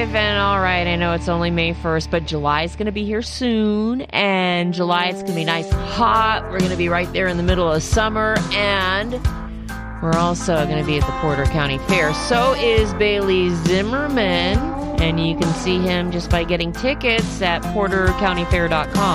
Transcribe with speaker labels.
Speaker 1: alive and all right. I know it's only May 1st, but July is going to be here soon. And July, it's going to be nice and hot. We're going to be right there in the middle of summer. And we're also going to be at the Porter County Fair. So is Bailey Zimmerman. And you can see him just by getting tickets at portercountyfair.com.